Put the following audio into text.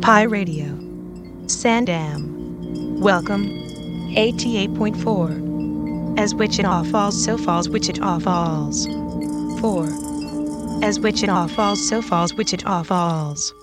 Pi Radio. Sandam. Welcome. 88.4. As Wichita Falls, so falls Wichita Falls. 4. As Wichita Falls, so falls Wichita Falls.